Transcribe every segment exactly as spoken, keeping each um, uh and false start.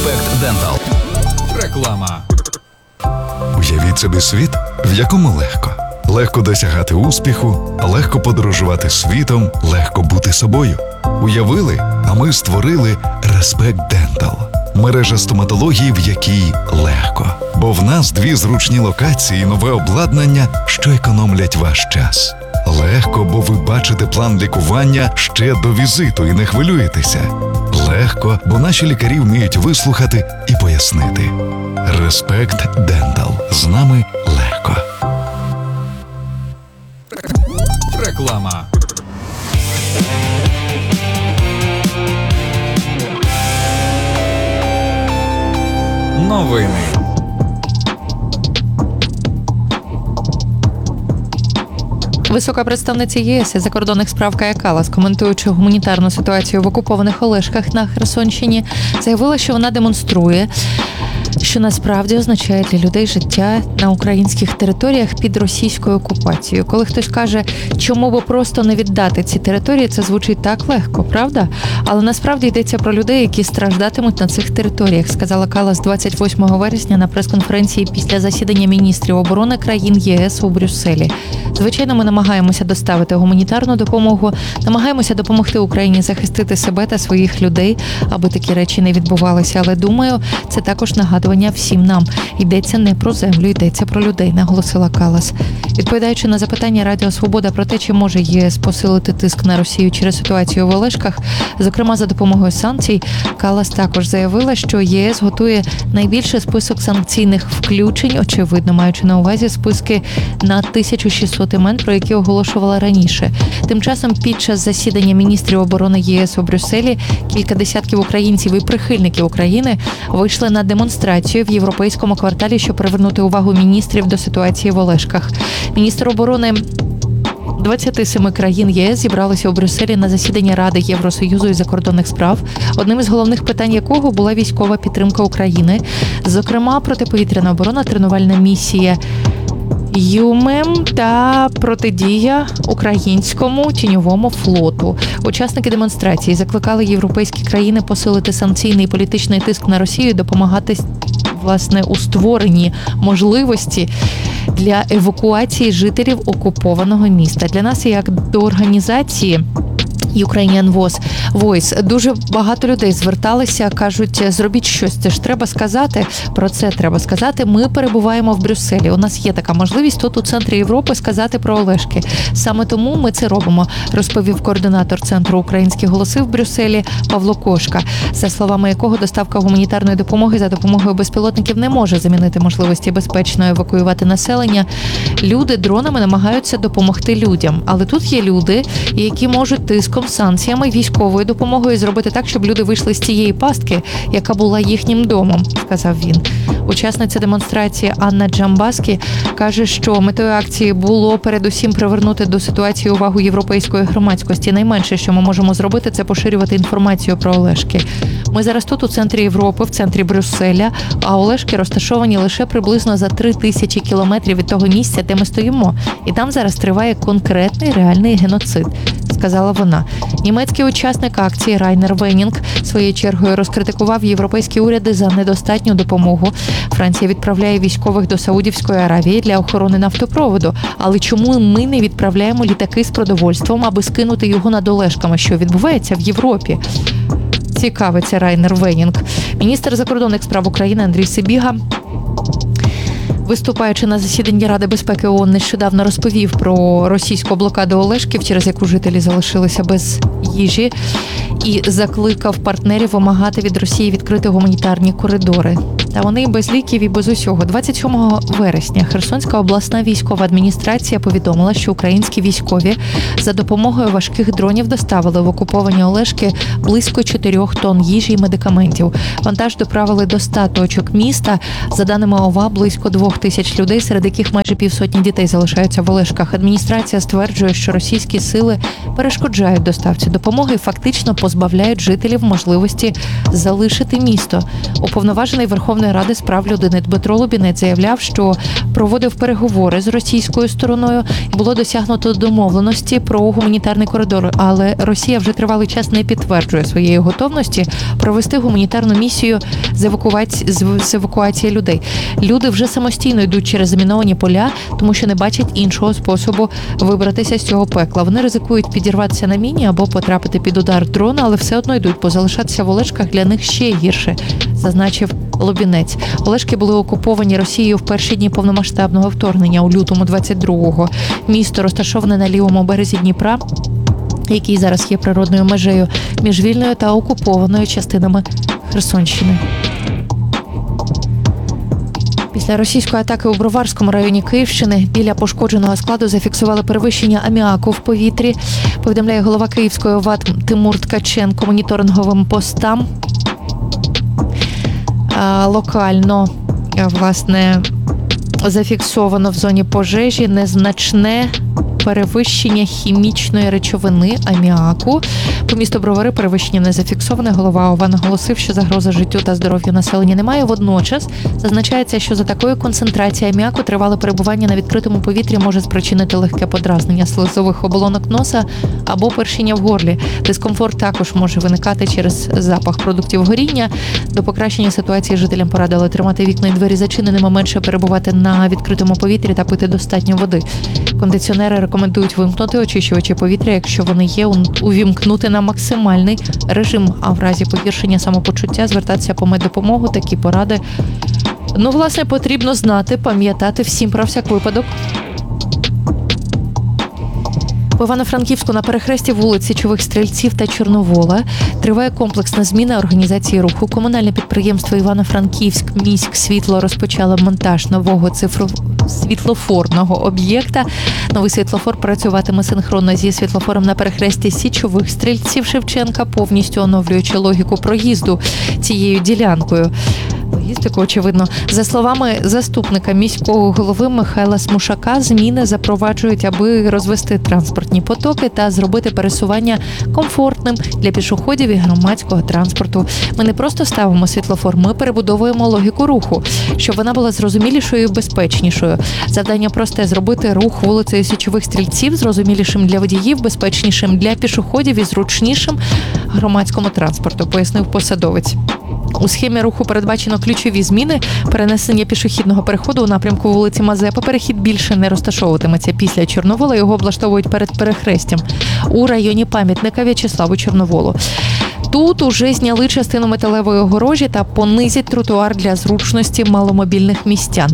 Респект Дентал. Реклама. Уявіть собі світ, в якому легко. Легко досягати успіху, легко подорожувати світом, легко бути собою. Уявили, а ми створили Респект Дентал. Мережа стоматології, в якій легко. Бо в нас дві зручні локації і нове обладнання, що економлять ваш час. Легко, бо ви бачите план лікування ще до візиту і не хвилюєтеся. Легко, бо наші лікарі вміють вислухати і пояснити. Респект Дентал. З нами легко. Реклама. Новини. Висока представниця ЄС із закордонних справ Кая Каллас, коментуючи гуманітарну ситуацію в окупованих Олешках на Херсонщині, заявила, що вона демонструє, що насправді означає для людей життя на українських територіях під російською окупацією. Коли хтось каже, чому би просто не віддати ці території, це звучить так легко, правда? Але насправді йдеться про людей, які страждатимуть на цих територіях, сказала Каллас двадцять восьмого вересня на прес-конференції після засідання міністрів оборони країн ЄС у Брюсселі. Звичайно, ми намагаємося доставити гуманітарну допомогу, намагаємося допомогти Україні захистити себе та своїх людей, аби такі речі не відбувалися. Але, думаю, це також нагадування всім нам. Йдеться не про землю, йдеться про людей, наголосила Каллас. Відповідаючи на запитання Радіо Свобода про те, чи може ЄС посилити тиск на Росію через ситуацію в Олешках, зокрема за допомогою санкцій, Каллас також заявила, що ЄС готує найбільший список санкційних включень, очевидно, маючи на увазі списки на тисячу шістсот імен, про які оголошувала раніше. Тим часом під час засідання міністрів оборони ЄС у Брюсселі кілька десятків українців і прихильників України вийшли на демонстрацію в європейському кварталі, щоб привернути увагу міністрів до ситуації в Олешках. Міністр оборони двадцяти семи країн ЄС зібралися у Брюсселі на засідання Ради Євросоюзу із закордонних справ, одним із головних питань якого була військова підтримка України, зокрема протиповітряна оборона, тренувальна місія ЮМЕМ та протидія українському тіньовому флоту. Учасники демонстрації закликали європейські країни посилити санкційний і політичний тиск на Росію і допомагати, власне, у створенні можливості для евакуації жителів окупованого міста. Для нас, як до організації Ukrainian Voice, дуже багато людей зверталися, кажуть, зробіть щось, це ж треба сказати, про це треба сказати. Ми перебуваємо в Брюсселі, у нас є така можливість тут у центрі Європи сказати про Олешки. Саме тому ми це робимо, розповів координатор Центру «Українські голоси» в Брюсселі Павло Кошка, за словами якого доставка гуманітарної допомоги за допомогою безпілотників не може замінити можливості безпечно евакуювати населення. Люди дронами намагаються допомогти людям, але тут є люди, які можуть тиском, санкціями, військовою допомогою зробити так, щоб люди вийшли з цієї пастки, яка була їхнім домом, сказав він. Учасниця демонстрації Анна Джамбаскі каже, що метою акції було передусім привернути до ситуації увагу європейської громадськості. Найменше, що ми можемо зробити, це поширювати інформацію про Олешки. Ми зараз тут у центрі Європи, в центрі Брюсселя, а Олешки розташовані лише приблизно за три тисячі кілометрів від того місця, де ми стоїмо. І там зараз триває конкретний реальний геноцид, сказала вона. Німецький учасник акції Райнер Венінг своєю чергою розкритикував європейські уряди за недостатню допомогу. Франція відправляє військових до Саудівської Аравії для охорони нафтопроводу. Але чому ми не відправляємо літаки з продовольством, аби скинути його над Олешками, що відбувається в Європі? Цікавиться Райнер Венінг. Міністр закордонних справ України Андрій Сибіга, виступаючи на засіданні Ради безпеки ООН, нещодавно розповів про російську блокаду Олешків, через яку жителі залишилися без їжі, і закликав партнерів вимагати від Росії відкрити гуманітарні коридори. Та вони без ліків і без усього. двадцять сьомого вересня Херсонська обласна військова адміністрація повідомила, що українські військові за допомогою важких дронів доставили в окуповані Олешки близько чотирьох тонн їжі і медикаментів. Вантаж доправили до ста точок міста. За даними ОВА, близько двох тисяч людей, серед яких майже півсотні дітей залишаються в Олешках. Адміністрація стверджує, що російські сили перешкоджають доставці допомоги і фактично позбавляють жителів можливості залишити місто. Уповноважений Верховної Верховної Ради з прав людини Дмитро Лубінець заявляв, що проводив переговори з російською стороною і було досягнуто домовленості про гуманітарний коридор, але Росія вже тривалий час не підтверджує своєї готовності провести гуманітарну місію з евакуації, з евакуації людей. Люди вже самостійно йдуть через заміновані поля, тому що не бачать іншого способу вибратися з цього пекла. Вони ризикують підірватися на міні або потрапити під удар дрона, але все одно йдуть, бо залишатися в Олешках для них ще гірше, зазначив Лубінець. Олешки були окуповані Росією в перші дні повномасштабного вторгнення у лютому двадцять другого. Місто розташоване на лівому березі Дніпра, який зараз є природною межею між вільною та окупованою частинами Херсонщини. Після російської атаки у Броварському районі Київщини біля пошкодженого складу зафіксували перевищення аміаку в повітрі, повідомляє голова Київської ОВА Тимур Ткаченко моніторинговим постам. Локально, власне, зафіксовано в зоні пожежі незначне перевищення хімічної речовини аміаку. По місту Бровари перевищення не зафіксоване. Голова ОВА наголосив, що загрози життю та здоров'ю населення немає. Водночас зазначається, що за такої концентрації аміаку тривале перебування на відкритому повітрі може спричинити легке подразнення слизових оболонок носа або першіння в горлі. Дискомфорт також може виникати через запах продуктів горіння. До покращення ситуації жителям порадили тримати вікна і двері зачиненими, менше перебувати на відкритому повітрі та пити достатньо води. Кондиціонери рекомендують вимкнути очищувачі повітря, якщо вони є, увімкнути на максимальний режим, а в разі погіршення самопочуття звертатися по меддопомогу. Такі поради, ну, власне, потрібно знати, пам'ятати всім про всяк випадок. В Івано-Франківську на перехресті вулиць Січових Стрільців та Чорновола триває комплексна зміна організації руху. Комунальне підприємство Івано-Франківськ міськ світло розпочало монтаж нового цифру світлофорного об'єкта. Новий світлофор працюватиме синхронно зі світлофором на перехресті Січових Стрільців Шевченка, повністю оновлюючи логіку проїзду цією ділянкою. Логістику, очевидно. За словами заступника міського голови Михайла Смушака, зміни запроваджують, аби розвести транспортні потоки та зробити пересування комфортним для пішоходів і громадського транспорту. Ми не просто ставимо світлофор, ми перебудовуємо логіку руху, щоб вона була зрозумілішою і безпечнішою. Завдання просте – зробити рух вулицею Січових Стрільців зрозумілішим для водіїв, безпечнішим для пішоходів і зручнішим громадському транспорту, пояснив посадовець. У схемі руху передбачено ключові зміни: перенесення пішохідного переходу у напрямку вулиці Мазепи. Перехід більше не розташовуватиметься після Чорновола, його облаштовують перед перехрестям у районі пам'ятника В'ячеславу Чорноволу. Тут уже зняли частину металевої огорожі та понизять тротуар для зручності маломобільних містян.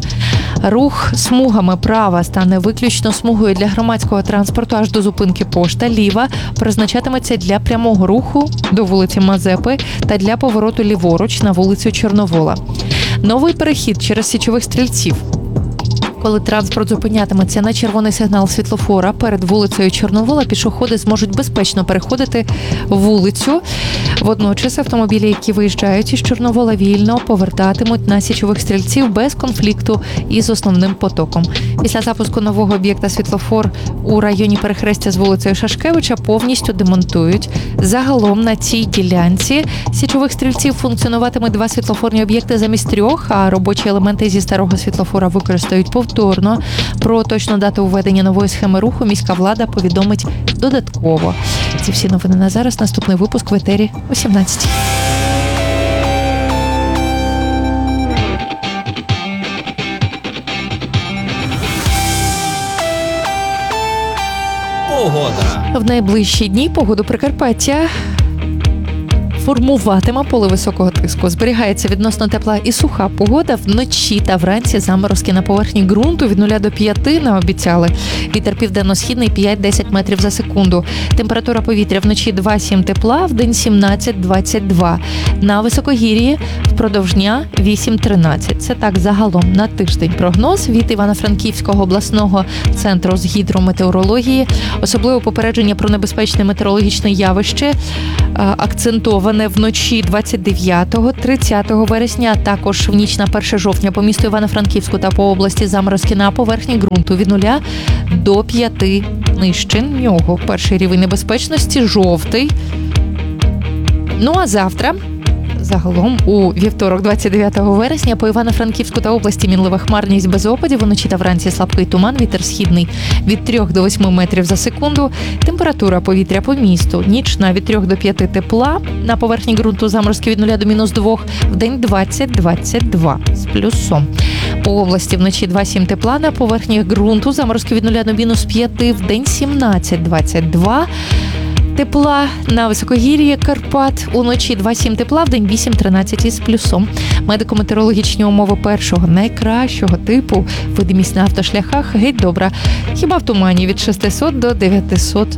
Рух смугами права стане виключно смугою для громадського транспорту аж до зупинки пошта. Ліва призначатиметься для прямого руху до вулиці Мазепи та для повороту ліворуч на вулицю Чорновола. Новий перехід через Січових Стрільців. Коли транспорт зупинятиметься на червоний сигнал світлофора перед вулицею Чорновола, пішоходи зможуть безпечно переходити вулицю. Водночас автомобілі, які виїжджають із Чорновола, вільно повертатимуть на Січових Стрільців без конфлікту із основним потоком. Після запуску нового об'єкта світлофор у районі перехрестя з вулицею Шашкевича повністю демонтують. Загалом на цій ділянці Січових Стрільців функціонуватиме два світлофорні об'єкти замість трьох, а робочі елементи зі старого світлофора використають повторно. Про точну дату введення нової схеми руху міська влада повідомить додатково. Ці всі новини на зараз. Наступний випуск в етері о сімнадцятій. Погода. В найближчі дні погоду Прикарпаття формуватиме поле високого тиску. Зберігається відносно тепла і суха погода. Вночі та вранці заморозки на поверхні ґрунту від нуля до п'яти наобіцяли. Вітер південно-східний п'ять-десять метрів за секунду. Температура повітря вночі два-сім тепла, вдень сімнадцять-двадцять два. На високогір'ї впродовж дня вісім-тринадцять. Це так загалом на тиждень прогноз від Івано-Франківського обласного центру з гідрометеорології. Особливо попередження про небезпечне метеорологічне явище акцентоване вночі двадцять дев'ятого - тридцятого вересня, а також в ніч на перше жовтня по місту Івано-Франківську та по області заморозки на поверхні ґрунту від нуля до п'яти нижче нього. Перший рівень небезпечності – жовтий. Ну а завтра, Загалом у вівторок, двадцять дев'ятого вересня, по Івано-Франківську та області мінлива хмарність без опадів, вночі та вранці слабкий туман, вітер східний від трьох до восьми метрів за секунду. Температура повітря по місту нічна від трьох до п'яти тепла, на поверхні ґрунту заморозки від нуля до мінус двох, вдень двадцять двадцять два з плюсом. По області вночі два-сім тепла, на поверхні ґрунту заморозки від нуля до мінус п'яти, вдень сімнадцять двадцять два тепла, на високогір'ї Карпат уночі два-сім тепла, вдень вісім тринадцять із плюсом. Медико-метеорологічні умови першого, найкращого типу, видимість на автошляхах геть добра. Хіба в тумані від шестисот до дев'ятисот